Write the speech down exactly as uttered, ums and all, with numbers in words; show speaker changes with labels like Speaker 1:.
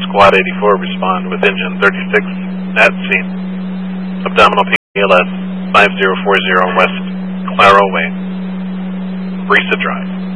Speaker 1: Squad eighty-four respond with engine thirty-six at scene. Abdominal P L S five zero four zero West Claro Way, Brisa Drive.